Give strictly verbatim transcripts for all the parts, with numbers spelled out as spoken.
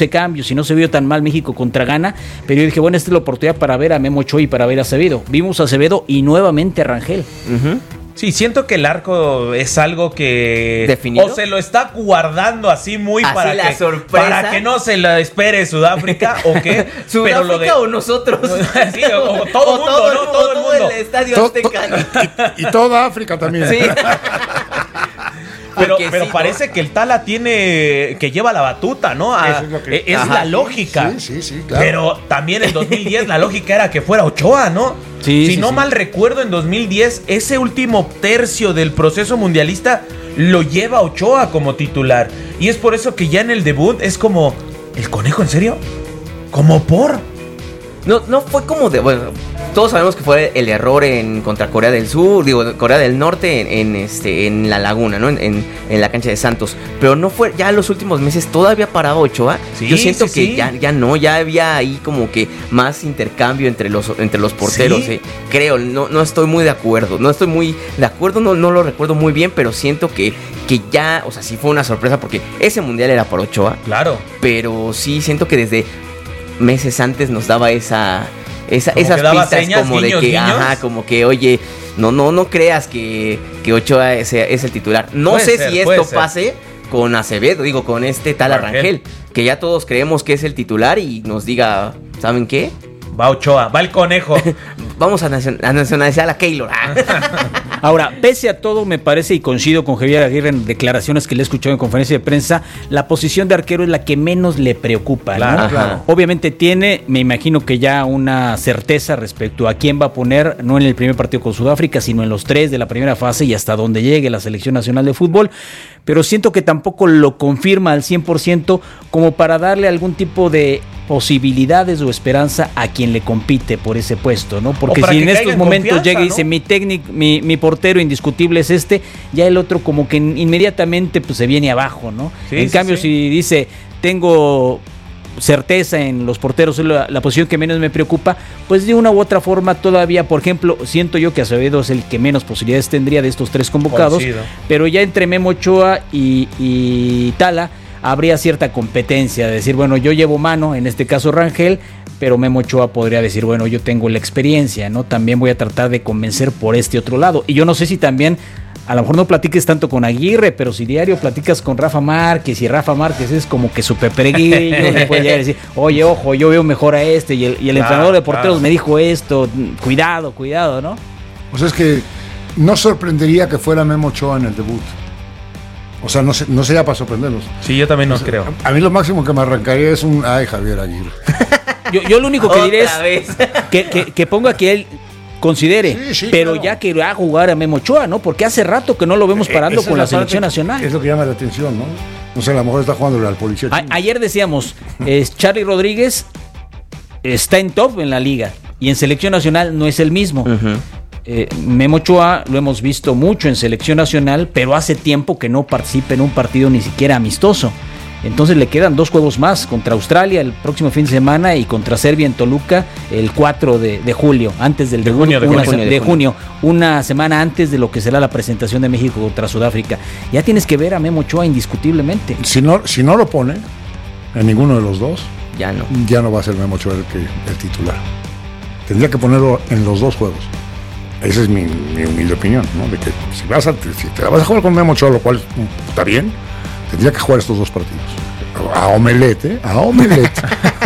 once cambios y no se vio tan mal México contra Ghana, pero yo dije, bueno, esta es la oportunidad para ver a Memo Ochoa y para ver a Acevedo. Vimos a Acevedo y nuevamente a Rangel. Uh-huh. Sí, siento que el arco es algo que ¿definido? O se lo está guardando así muy así para, la que, sorpresa. para que no se la espere Sudáfrica o qué. ¿Sudáfrica pero lo de... o nosotros? Sí, o, o todo el mundo, todo, ¿no? O Todo el todo mundo. el estadio To- Azteca. Y, y toda África también. Sí. Pero, Porque pero sí, parece ¿no? que el Tala tiene que lleva la batuta, ¿no? A- Eso es lo que- es Ajá. la lógica. Sí, sí, sí, claro. Pero también en dos mil diez la lógica era que fuera Ochoa, ¿no? Sí, si sí, no sí. mal recuerdo, en dos mil diez ese último tercio del proceso mundialista lo lleva Ochoa como titular. Y es por eso que ya en el debut es como, ¿el Conejo en serio? ¿Cómo por? No, no fue como de... Bueno, todos sabemos que fue el error en contra Corea del Sur, digo, Corea del Norte en, en este en la Laguna, ¿no? En, en, en la cancha de Santos. Pero no fue, ya en los últimos meses todavía paraba Ochoa. Sí, Yo siento sí, que sí. Ya, ya no, ya había ahí como que más intercambio entre los, entre los porteros. Sí. eh. Creo, no, no estoy muy de acuerdo. No estoy muy de acuerdo, no, no lo recuerdo muy bien, pero siento que, que ya, o sea, sí fue una sorpresa porque ese mundial era por Ochoa. Claro. Pero sí siento que desde meses antes nos daba esa, esa Como esas que daba pistas señas, como guiños, de que, guiños. ajá, como que, oye, no, no, no creas que, que Ochoa es, es el titular. No Puede sé ser, si puede esto ser. pase con Acevedo, digo, con este tal Rangel. Rangel, que ya todos creemos que es el titular y nos diga, ¿saben qué? Va Ochoa, va el Conejo. Vamos a, nacion- a nacionalizar a Keylor. Ah. Ahora, pese a todo, me parece, y coincido con Javier Aguirre en declaraciones que le he escuchado en conferencia de prensa, la posición de arquero es la que menos le preocupa, ¿no? Claro, claro. Obviamente tiene, me imagino que ya una certeza respecto a quién va a poner, no en el primer partido con Sudáfrica, sino en los tres de la primera fase y hasta donde llegue la Selección Nacional de Fútbol, pero siento que tampoco lo confirma al cien por ciento como para darle algún tipo de posibilidades o esperanza a quien le compite por ese puesto, ¿no? Porque O para si que en caiga estos en momentos confianza, llega y ¿no? dice mi técnico, mi, mi portero indiscutible es este, ya el otro como que inmediatamente pues se viene abajo, ¿no? Sí, en sí, cambio, sí. si dice tengo certeza en los porteros, es la, la posición que menos me preocupa, pues de una u otra forma todavía, por ejemplo, siento yo que Acevedo es el que menos posibilidades tendría de estos tres convocados, Coincido. pero ya entre Memo Ochoa y, y Tala habría cierta competencia, de decir, bueno, yo llevo mano, en este caso Rangel, pero Memo Ochoa podría decir, bueno, yo tengo la experiencia, ¿no? También voy a tratar de convencer por este otro lado. Y yo no sé si también, a lo mejor no platiques tanto con Aguirre, pero si diario platicas con Rafa Márquez y Rafa Márquez es como que su pepereguillo, le puede llegar a decir, oye, ojo, yo veo mejor a este, y el, y el Claro, entrenador de porteros claro. me dijo esto, cuidado, cuidado, ¿no? O sea, es que no sorprendería que fuera Memo Ochoa en el debut. O sea, no, se, no sería para sorprenderlos. Sí, yo también no O sea, creo. A mí lo máximo que me arrancaría es un ay, Javier Aguirre. Yo, yo lo único que diré es Otra vez. que, que, que ponga que él considere, Sí, sí, pero claro. ya que va a jugar a Memo Ochoa, ¿no? Porque hace rato que no lo vemos parando Esa con es la, parte selección que- nacional. Es lo que llama la atención, ¿no? O sea, a lo mejor está jugando al policía. A- chino. ayer decíamos, eh, Charly Rodríguez está en top en la liga y en selección nacional no es el mismo. Ujú. Eh, Memo Ochoa lo hemos visto mucho en selección nacional, pero hace tiempo que no participa en un partido ni siquiera amistoso. Entonces le quedan dos juegos más, contra Australia el próximo fin de semana y contra Serbia en Toluca el cuatro de, de julio, antes del De debut, junio, de una, junio, se- de de junio. junio, una semana antes de lo que será la presentación de México contra Sudáfrica. Ya tienes que ver a Memo Ochoa indiscutiblemente. Si no, si no lo pone en ninguno de los dos, Ya no. ya no va a ser Memo Ochoa el, que, el titular. Tendría que ponerlo en los dos juegos. Esa es mi, mi humilde opinión, ¿no? De que si, vas a, si te la vas a jugar con Memo Ochoa, lo cual mm, está bien, tendría que jugar estos dos partidos. A omelette, ¿eh? A omelette.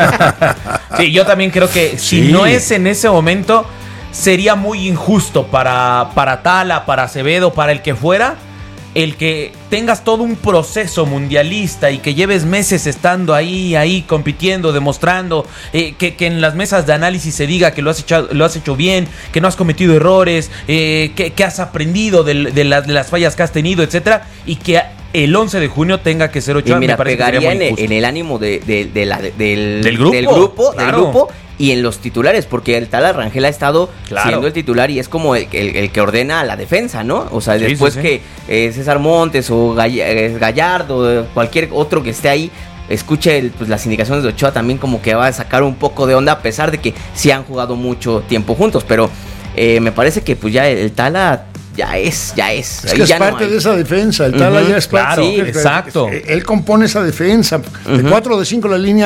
Sí, yo también creo que si Sí. no es en ese momento, sería muy injusto para, para Tala, para Acevedo, para el que fuera, el que tengas todo un proceso mundialista y que lleves meses estando ahí, ahí compitiendo, demostrando, eh, que, que en las mesas de análisis se diga que lo has hecho, lo has hecho bien, que no has cometido errores, eh, que, que has aprendido de, de, las, de las fallas que has tenido, etcétera, y que el once de junio tenga que ser Y Ochoa. mira, Me parece que sería pegaría muy en el, injusto. en el ánimo de, de- de la- de- del, Del grupo, del grupo, del claro. grupo y en los titulares, porque el tal Rangel ha estado Claro. siendo el titular y es como el, el- el que ordena a la defensa, ¿no? O sea, Sí, después sí, sí. que eh, César Montes o Gall- eh, Gallardo, eh, cualquier otro que esté ahí, escuche el- pues, las indicaciones de Ochoa, también como que va a sacar un poco de onda, a pesar de que sí han jugado mucho tiempo juntos, pero eh, me parece que pues ya el, el Tala ya es, ya es. Es ahí que es ya no parte hay. de esa defensa. El Tala Ujú, ya es parte. claro, Sí, exacto. Él compone esa defensa. De Ujú. cuatro o de cinco la línea.